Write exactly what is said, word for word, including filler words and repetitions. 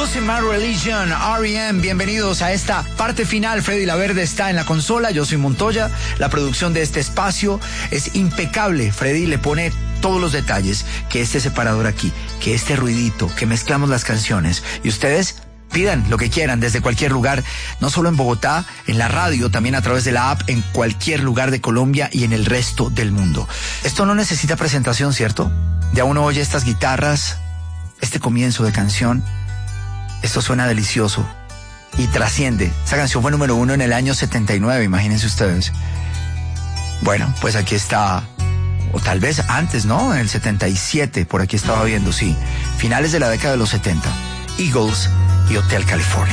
Losing My Religion, R E M. Bienvenidos a esta parte final. Freddy Laverde está en la consola, yo soy Montoya. La producción de este espacio es impecable. Freddy le pone todos los detalles, que este separador aquí, que este ruidito, que mezclamos las canciones. Y ustedes pidan lo que quieran desde cualquier lugar, no solo en Bogotá, en la radio, también a través de la app, en cualquier lugar de Colombia y en el resto del mundo. Esto no necesita presentación, ¿cierto? Ya uno oye estas guitarras, este comienzo de canción. Esto suena delicioso y trasciende. Esa canción fue número uno en el año setenta y nueve, imagínense ustedes. Bueno, pues aquí está, o tal vez antes, ¿no? En el setenta y siete, por aquí estaba viendo, sí. Finales de la década de los setenta. Eagles y Hotel California.